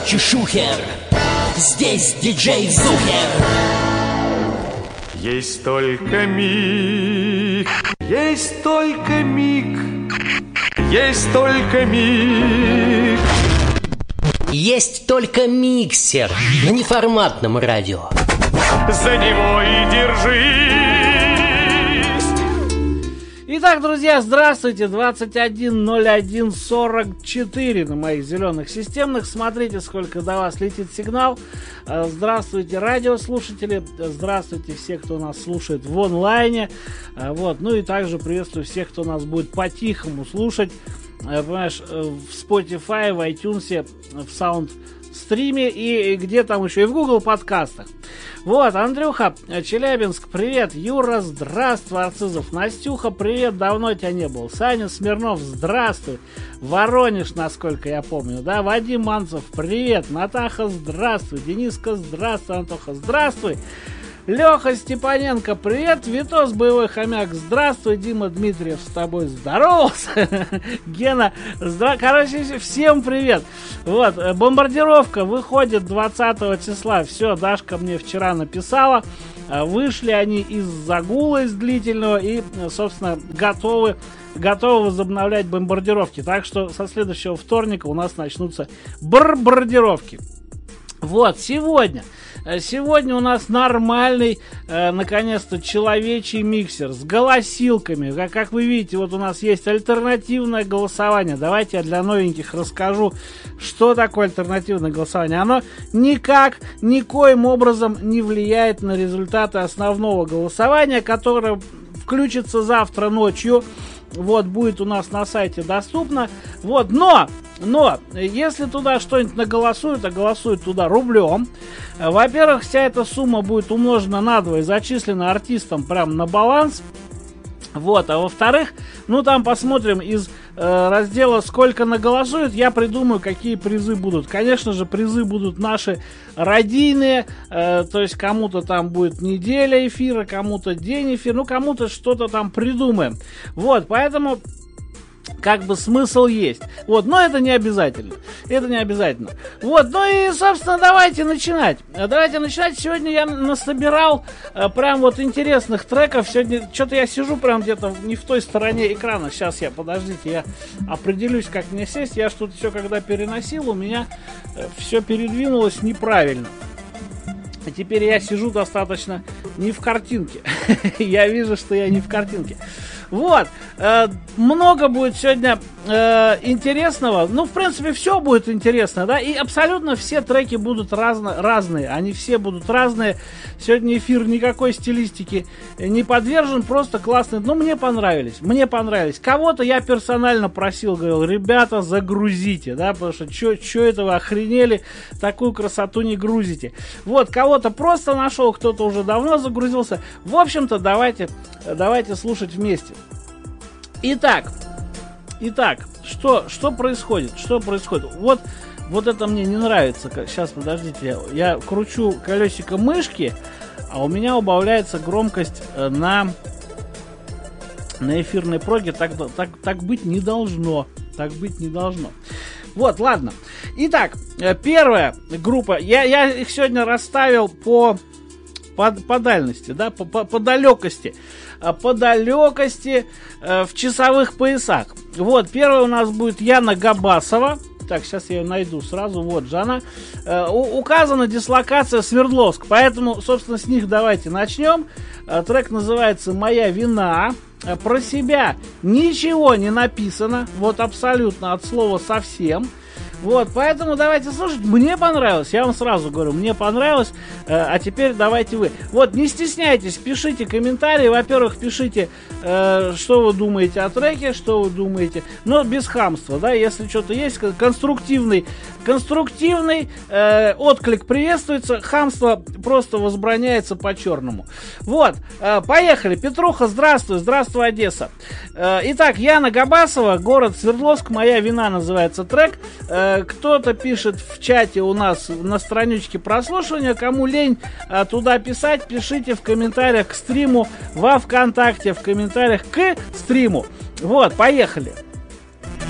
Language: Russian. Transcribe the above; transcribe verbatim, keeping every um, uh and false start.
короче, шухер. Здесь диджей Зухер. Есть только миг, есть только миг, есть только миг. Есть только миксер на неформатном радио. За него и держись. Итак, друзья, здравствуйте. двадцать один ноль один сорок четыре на моих зеленых системных. Смотрите, сколько до вас летит сигнал. Здравствуйте, радиослушатели. Здравствуйте все, кто нас слушает в онлайне. Вот. Ну и также приветствую всех, кто нас будет по-тихому слушать. Понимаешь, в Spotify, в iTunes, в Soundstream и где там еще, и в Google подкастах. Вот, Андрюха, Челябинск, привет. Юра, здравствуй. Арцизов, Настюха, привет. Давно тебя не было. Саня Смирнов, здравствуй. Воронеж, насколько я помню, да. Вадим Манцев, привет. Натаха, здравствуй. Дениска, здравствуй. Антоха, здравствуй. Леха Степаненко, привет. Витос, боевой хомяк, здравствуй. Дима Дмитриев с тобой здоровался. Гена, здра... короче, всем привет. Вот, бомбардировка выходит двадцатого числа. Все, Дашка мне вчера написала. Вышли они из загула, из длительного, и, собственно, готовы, готовы возобновлять бомбардировки. Так что со следующего вторника у нас начнутся бомбардировки. Вот, сегодня... Сегодня у нас нормальный, э, наконец-то, человечий миксер с голосилками. Как, как вы видите, вот у нас есть альтернативное голосование. Давайте я для новеньких расскажу, что такое альтернативное голосование. Оно никак, никоим образом не влияет на результаты основного голосования, которое включится завтра ночью. Вот, будет у нас на сайте доступно. Вот, но... Но, если туда что-нибудь наголосуют, а голосуют туда рублем, во-первых, вся эта сумма будет умножена на два и зачислена артистам прямо на баланс. Вот, а во-вторых, ну там посмотрим из э, раздела «Сколько наголосуют», я придумаю, какие призы будут. Конечно же, призы будут наши радийные, э, то есть кому-то там будет неделя эфира, кому-то день эфира, ну кому-то что-то там придумаем. Вот, поэтому... Как бы смысл есть. Вот, но это не обязательно. Это не обязательно. Вот, ну и, собственно, давайте начинать. Давайте начинать. Сегодня я насобирал э, прям вот интересных треков. Сегодня что-то я сижу прям где-то не в той стороне экрана. Сейчас я, подождите, я определюсь, как мне сесть. Я что-то все, когда переносил, у меня э, все передвинулось неправильно. А теперь я сижу достаточно не в картинке. Я вижу, что я не в картинке. Вот, э, много будет сегодня э, интересного. Ну, в принципе, все будет интересно, да, и абсолютно все треки будут разно, разные. Они все будут разные. Сегодня эфир никакой стилистики не подвержен, просто классный. Ну, мне понравились, мне понравились. Кого-то я персонально просил, говорил, ребята, загрузите, да, потому что что это вы охренели, такую красоту не грузите. Вот, кого-то просто нашел, кто-то уже давно загрузился. В общем-то, давайте, давайте слушать вместе. Итак, итак, что, что происходит? Что происходит? Вот, вот это мне не нравится. Сейчас, подождите, я, я кручу колесико мышки, а у меня убавляется громкость на, на эфирной проге. Так, так, так быть не должно. Так быть не должно. Вот, ладно. Итак, первая группа. Я, я их сегодня расставил по, по, по дальности, да, по, по, по далекости. По далекости э, в часовых поясах. Вот, первая у нас будет Яна Габасова. Так, сейчас я ее найду сразу. Вот же она. Э, у, указана дислокация Свердловск. Поэтому, собственно, с них давайте начнем. Э, трек называется «Моя вина». Э, про себя ничего не написано. Вот абсолютно от слова совсем. Вот, поэтому давайте слушать. Мне понравилось, я вам сразу говорю, мне понравилось, э, а теперь давайте вы. Вот, не стесняйтесь, пишите комментарии. Во-первых, пишите, э, что вы думаете о треке, что вы думаете, но без хамства, да, если что-то есть, конструктивный, конструктивный э, отклик приветствуется, хамство просто возбраняется по-черному. Вот, э, поехали. Петруха, здравствуй, здравствуй, Одесса. Э, итак, Яна Габасова, город Свердловск, «Моя вина» называется трек. Э, Кто-то пишет в чате у нас на страничке прослушивания. Кому лень а, туда писать, пишите в комментариях к стриму во ВКонтакте, в комментариях к стриму. Вот, поехали.